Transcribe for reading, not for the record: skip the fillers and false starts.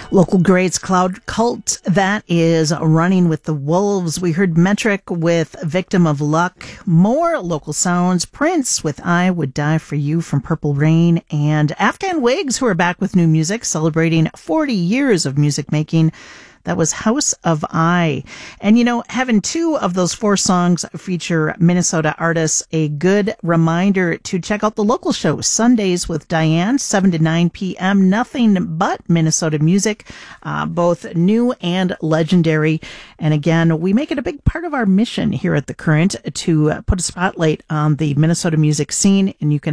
Local Greats Cloud Cult, that is Running with the Wolves. We heard Metric with Victim of Luck. More local sounds, Prince with I Would Die For You from Purple Rain, and Afghan Wigs, who are back with new music, celebrating 40 years of music making. That was House of I. And, you know, having two of those four songs feature Minnesota artists, a good reminder to check out the local show, Sundays with Diane, 7 to 9 p.m. Nothing but Minnesota music, both new and legendary. And again, we make it a big part of our mission here at The Current to put a spotlight on the Minnesota music scene, and you can